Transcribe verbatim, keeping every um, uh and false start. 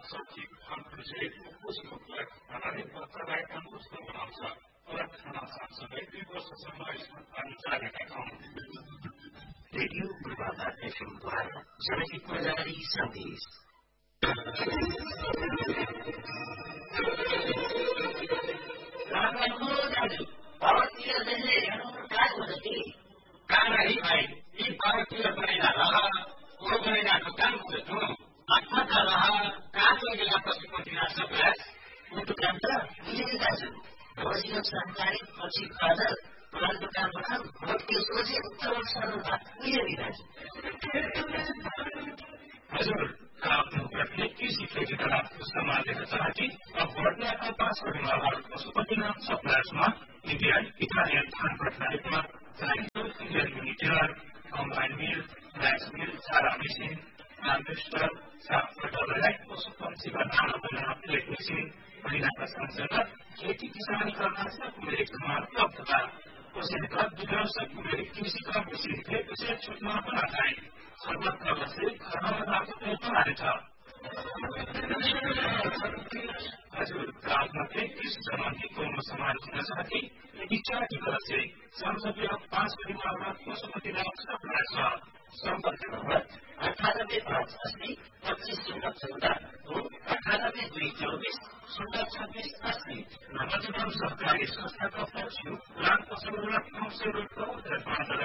सब्जी फलफुल उसको प्रयोग प्रकारका मुस्तो बनाउँछ र खाना सँगसँगै दुई वर्षसम्म यसमा पानी चालेका छौँ। रेडियो पूर्वाधार एफएमद्वारा जनहित जारी सन्देश। भारतीय जैसे काय होती कानही भाइ यी भारतीय बनेगा रहा वो बनेगा तो काम करतो अच्छा था रहा काम लगेगा पशुपति राष्ट्र प्लस वो तो काम था ये दाजु रोजियो सरकारी पछि फादर पुरानो दुकान बना बहुत के सोचे उत्तर सरल था ये भी दाजु हजुर आफ्नो प्रत्येक कृषि खेतीका समाजका चाहती अब बढ़ने का पास करने वाला पशुपतिनाथ सप्लायर्समा इन्डियन इटालियन धान प्रणालीमा चाहिए Indian यूनिटर combine mill rice mill चारा मेसिन हार्वेस्टर साफ फटहरूलाई पशुपक्षीका दाना बनाउन प्लेट मेसिन महिलाका सँगसँगै खेती किसानी करना मिलेको सामान उपलब्ध था उसका विध्वंसक मिले कृषि का मशीन थे उसे छुटमा बना था सर्वत्र से घरमा बनाने था हजुर राजमात्रै कृषि सम्बन्धी कोमल समाज हुन साथै विचार दिवस से संसदीय पाँच परिवारमा पशुपतिनाथ सपना छ सम्पर्क नम्बर अठानब्बे पाँच अस्सी पच्चीस शून्य चौध हो अठानब्बे दुई चौबिस शून्य छब्बीस अस्सी नवजीवन सरकारी संस्थाका अध्यक्ष राम प्रसन्न कौशल